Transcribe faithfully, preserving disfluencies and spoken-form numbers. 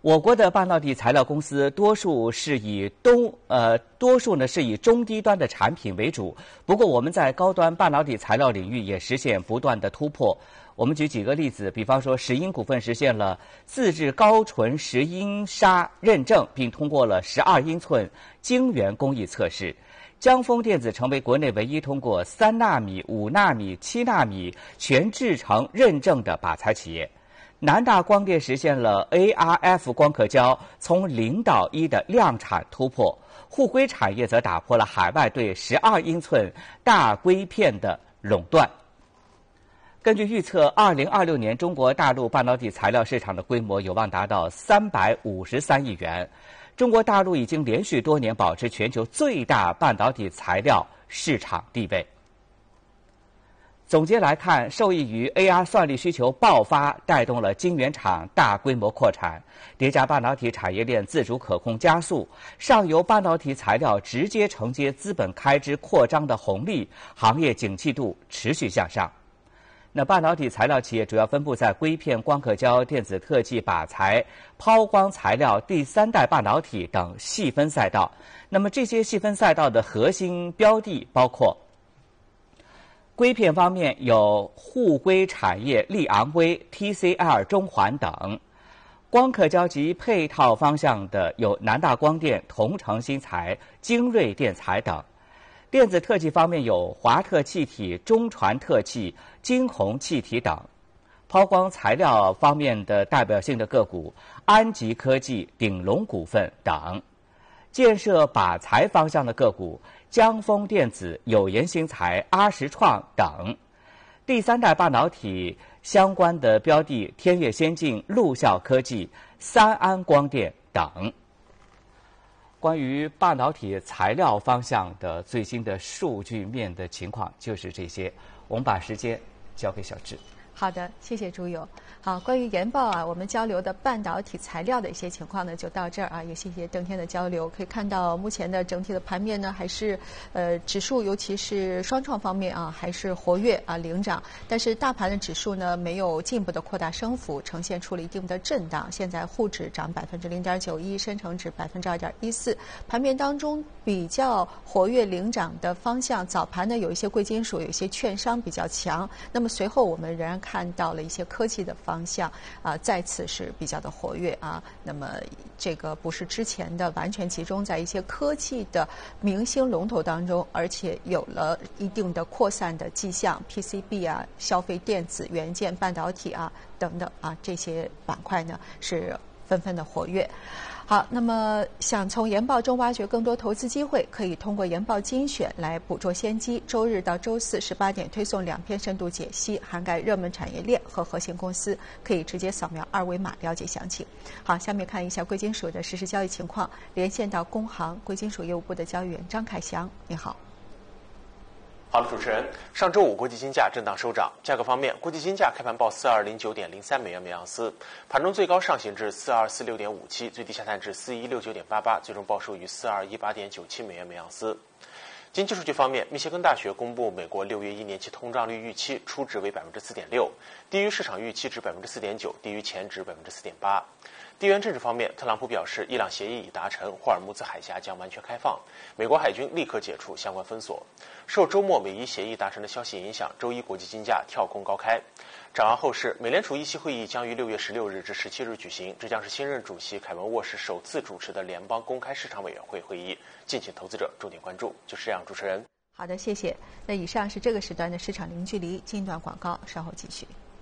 我国的半导体材料公司多数是以东呃多数呢是以中低端的产品为主，不过我们在高端半导体材料领域也实现不断的突破。我们举几个例子，比方说石英股份实现了自制高纯石英砂认证，并通过了十二英寸晶圆工艺测试。江丰电子成为国内唯一通过三纳米、五纳米、七纳米全制程认证的靶材企业。南大光电实现了 A R F 光刻胶从零到一的量产突破，沪硅产业则打破了海外对十二英寸大硅片的垄断。根据预测，二零二六年中国大陆半导体材料市场的规模有望达到三百五十三亿元。中国大陆已经连续多年保持全球最大半导体材料市场地位。总结来看，受益于 A R 算力需求爆发，带动了晶圆厂大规模扩产，叠加半导体产业链自主可控加速，上游半导体材料直接承接资本开支扩张的红利，行业景气度持续向上。那半导体材料企业主要分布在硅片、光刻胶、电子特技、靶材、抛光材料、第三代半导体等细分赛道。那么这些细分赛道的核心标的包括硅片方面有沪硅产业、利昂微、T C L 中环等；光刻胶及配套方向的有南大光电、同程新材、精锐电材等；电子特技方面有华特气体、中传特技、金鸿气体等；抛光材料方面的代表性的个股安吉科技、鼎龙股份等；建设靶材方向的个股江丰电子、友研新材、阿实创等；第三代半导体相关的标的天越先进、陆校科技、三安光电等。关于半导体材料方向的最新的数据面的情况就是这些，我们把时间交给小智。 好的，谢谢朱友。好，关于研报啊，我们交流的半导体材料的一些情况呢，就到这儿啊。也谢谢邓天的交流。可以看到，目前的整体的盘面呢，还是呃指数，尤其是双创方面啊，还是活跃啊领涨。但是大盘的指数呢，没有进一步的扩大升幅，呈现出了一定的震荡。现在沪指涨百分之零点九一，深成指百分之二点一四。盘面当中比较活跃领涨的方向，早盘呢有一些贵金属，有一些券商比较强。那么随后我们仍然看到了一些科技的方向啊，再次是比较的活跃啊。那么这个不是之前的完全集中在一些科技的明星龙头当中，而且有了一定的扩散的迹象 ，P C B 啊、消费电子、元件、半导体啊等等啊，这些板块呢是纷纷的活跃。好，那么想从研报中挖掘更多投资机会，可以通过研报精选来捕捉先机。周日到周四十八点推送两篇深度解析，涵盖热门产业链和核心公司，可以直接扫描二维码了解详情。好，下面看一下贵金属的实时交易情况，连线到工行贵金属业务部的交易员张凯翔，你好。 好的，主持人，上周五国际金价震荡收涨。价格方面，国际金价开盘报四二零九点零三美元每盎司，盘中最高上行至四二四六点五七，最低下探至四一六九点八八，最终报收于四二一八点九七美元每盎司。经济数据方面，密歇根大学公布美国六月一年期通胀率预期初值为百分之四点六，低于市场预期值百分之四点九，低于前值百分之四点八。地缘政治方面，特朗普表示，伊朗协议已达成，霍尔木兹海峡将完全开放，美国海军立刻解除相关封锁。受周末美伊协议达成的消息影响，周一国际金价跳空高开。展望后市，美联储议息会议将于六月十六日至十七日举行，这将是新任主席凯文沃什首次主持的联邦公开市场委员会会议，敬请投资者重点关注。就是这样，主持人。 好的，谢谢。那以上是这个时段的市场零距离，进一段广告，稍后继续。